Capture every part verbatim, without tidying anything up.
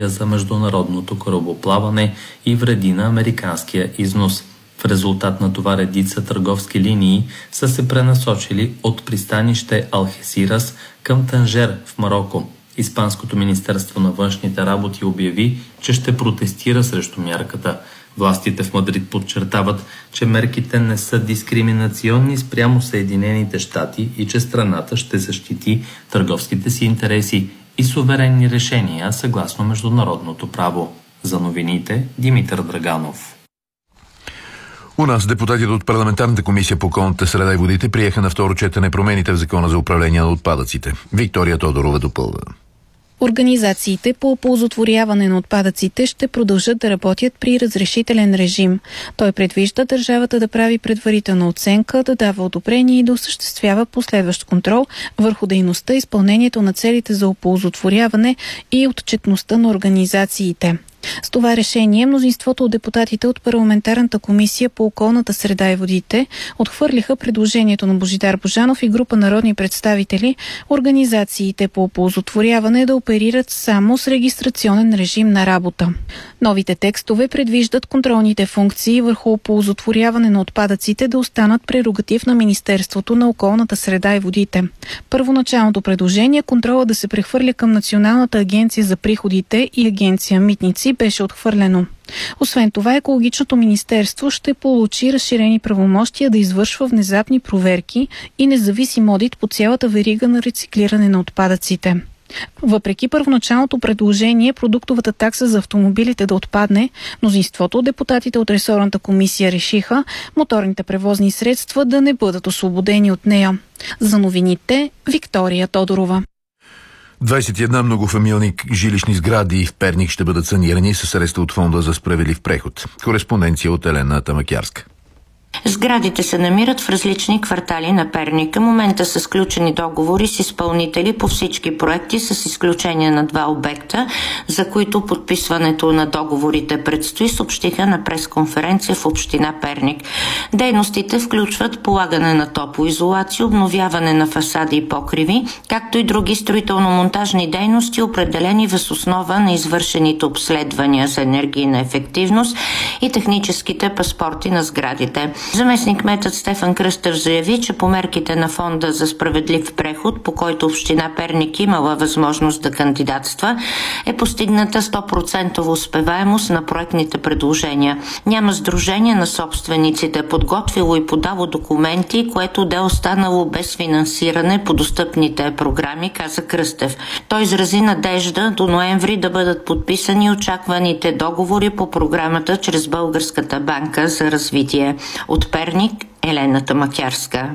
бариера за международното корабоплаване и вреди на американския износ. В резултат на това редица търговски линии са се пренасочили от пристанище Алхесирас към Танжер в Мароко. Испанското министерство на външните работи обяви, че ще протестира срещу мярката. Властите в Мадрид подчертават, че мерките не са дискриминационни спрямо Съединените щати и че страната ще защити търговските си интереси и суверенни решения съгласно международното право. За новините Димитър Драганов. У нас депутатите от Парламентарната комисия по околната среда и водите приеха на второ четене промените в Закона за управление на отпадъците. Виктория Тодорова допълва. Организациите по оползотворяване на отпадъците ще продължат да работят при разрешителен режим. Той предвижда държавата да прави предварителна оценка, да дава одобрение и да осъществява последващ контрол върху дейността, изпълнението на целите за оползотворяване и отчетността на организациите. С това решение мнозинството от депутатите от Парламентарната комисия по околната среда и водите отхвърлиха предложението на Божидар Божанов и група народни представители организациите по оползотворяване да оперират само с регистрационен режим на работа. Новите текстове предвиждат контролните функции върху оползотворяване на отпадъците да останат прерогатив на Министерството на околната среда и водите. Първоначалното предложение контрола да се прехвърля към Националната агенция за приходите и агенция Митници беше отхвърлено. Освен това, Екологичното министерство ще получи разширени правомощия да извършва внезапни проверки и независим одит по цялата верига на рециклиране на отпадъците. Въпреки първоначалното предложение продуктовата такса за автомобилите да отпадне, мнозинството от депутатите от ресорната комисия решиха моторните превозни средства да не бъдат освободени от нея. За новините Виктория Тодорова. двадесет и една многофамилни жилищни сгради в Перник ще бъдат санирани със средства от Фонда за справедлив преход. Кореспонденция от Елена Тамакярска. Сградите се намират в различни квартали на Перник. Към момента са сключени договори с изпълнители по всички проекти, с изключение на два обекта, за които подписването на договорите предстои, съобщиха на пресконференция в община Перник. Дейностите включват полагане на топлоизолация, обновяване на фасади и покриви, както и други строително-монтажни дейности, определени въз основа на извършените обследвания за енергийна ефективност и техническите паспорти на сградите. Заместник-кметът Стефан Кръстев заяви, че по мерките на Фонда за справедлив преход, по който община Перник имала възможност да кандидатства, е постигната сто процента успеваемост на проектните предложения. Няма сдружение на собствениците, подготвило и подало документи, което да е останало без финансиране по достъпните програми, каза Кръстев. Той изрази надежда до ноември да бъдат подписани очакваните договори по програмата чрез Българската банка за развитие. От Перник, Елена Тамакярска.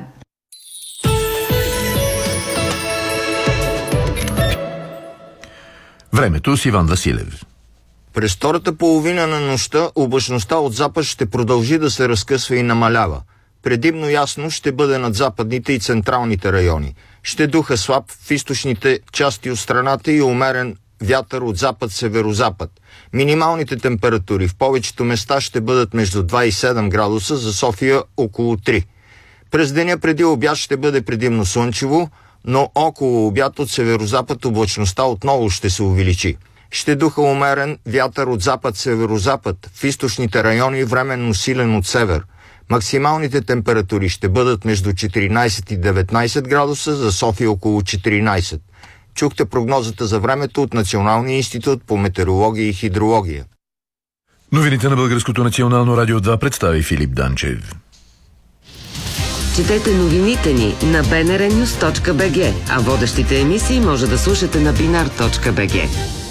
Времето с Иван Василев. През втората половина на нощта облачността от запад ще продължи да се разкъсва и намалява. Предимно ясно ще бъде над западните и централните райони. Ще духа слаб в източните части от страната и умерен вятър от запад-северозапад. Минималните температури в повечето места ще бъдат между два и седем градуса, за София около три. През деня преди обяд ще бъде предимно слънчево, но около обяд от северозапад облачността отново ще се увеличи. Ще духа умерен вятър от запад-северозапад, в източните райони временно силен от север. Максималните температури ще бъдат между четиринайсет и деветнайсет градуса, за София около четиринайсет. Чухте прогнозата за времето от Националния институт по метеорология и хидрология. Новините на Българското национално радио два представи Филип Данчев. Четете новините ни на би ен ар нюз точка би джи, а водещите емисии може да слушате на бинар точка би джи.